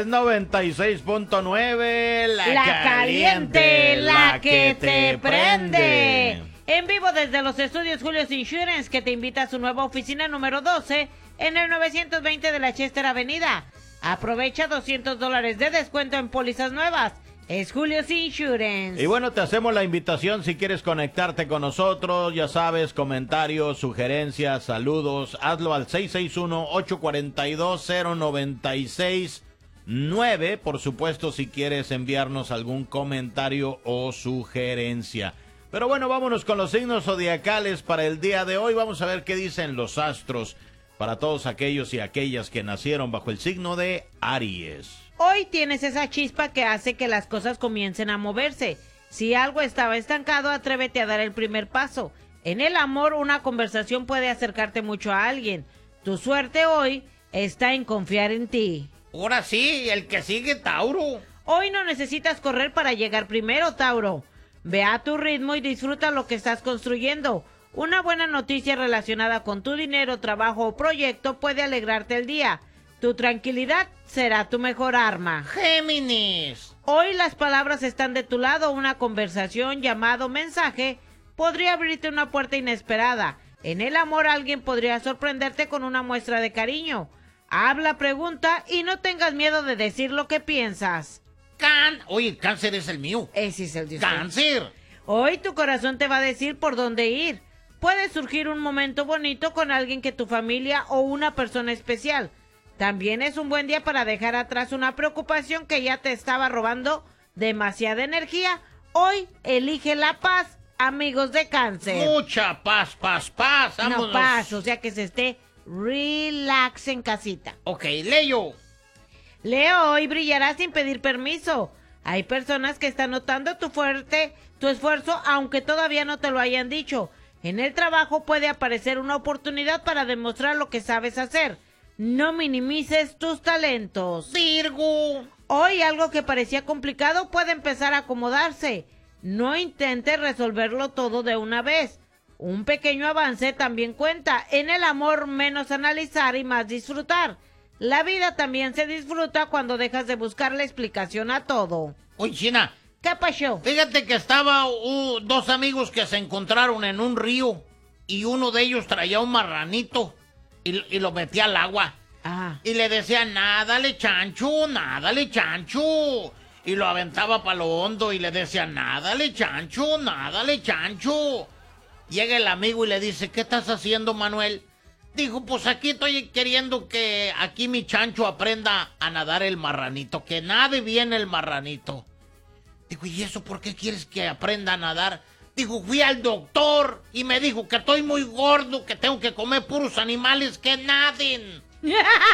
es 96.9, la caliente, la que te prende. En vivo desde los estudios Julio's Insurance, que te invita a su nueva oficina número 12 en el 920 de la Chester Avenida. Aprovecha $200 de descuento en pólizas nuevas. Es Julio's Insurance. Y bueno, te hacemos la invitación si quieres conectarte con nosotros. Ya sabes, comentarios, sugerencias, saludos. Hazlo al 661-842-0969. Por supuesto, si quieres enviarnos algún comentario o sugerencia. Pero bueno, vámonos con los signos zodiacales para el día de hoy. Vamos a ver qué dicen los astros para todos aquellos y aquellas que nacieron bajo el signo de Aries. Hoy tienes esa chispa que hace que las cosas comiencen a moverse. Si algo estaba estancado, atrévete a dar el primer paso. En el amor, una conversación puede acercarte mucho a alguien. Tu suerte hoy está en confiar en ti. Ahora sí, el que sigue, Tauro. Hoy no necesitas correr para llegar primero, Tauro. Ve a tu ritmo y disfruta lo que estás construyendo. Una buena noticia relacionada con tu dinero, trabajo o proyecto puede alegrarte el día. Tu tranquilidad será tu mejor arma. Géminis. Hoy las palabras están de tu lado. Una conversación, llamado, mensaje podría abrirte una puerta inesperada. En el amor, alguien podría sorprenderte con una muestra de cariño. Habla, pregunta y no tengas miedo de decir lo que piensas. Oye, Cáncer es el mío. Ese es el de Cáncer. Hoy tu corazón te va a decir por dónde ir. Puede surgir un momento bonito con alguien que tu familia o una persona especial. También es un buen día para dejar atrás una preocupación que ya te estaba robando demasiada energía. Hoy elige la paz, amigos de Cáncer. Mucha paz, paz, paz. Vámonos. No, paz, o sea que se esté relax en casita. Ok, Leo. Leo, hoy brillarás sin pedir permiso. Hay personas que están notando tu esfuerzo, aunque todavía no te lo hayan dicho. En el trabajo puede aparecer una oportunidad para demostrar lo que sabes hacer. No minimices tus talentos. Virgo. Hoy algo que parecía complicado puede empezar a acomodarse. No intentes resolverlo todo de una vez. Un pequeño avance también cuenta. En el amor, menos analizar y más disfrutar. La vida también se disfruta cuando dejas de buscar la explicación a todo. Oye, China. ¿Qué pasó? Fíjate que estaba dos amigos que se encontraron en un río y uno de ellos traía un marranito. Y lo metía al agua. Ah. Y le decía, nádale, chancho, nádale, chancho. Y lo aventaba para lo hondo y le decía, nádale, chancho, nádale, chancho. Llega el amigo y le dice, ¿qué estás haciendo, Manuel? Dijo, pues aquí estoy queriendo que aquí mi chancho aprenda a nadar el marranito, que nade bien el marranito. Digo, ¿y eso por qué quieres que aprenda a nadar? Dijo, fui al doctor y me dijo que estoy muy gordo, que tengo que comer puros animales que naden.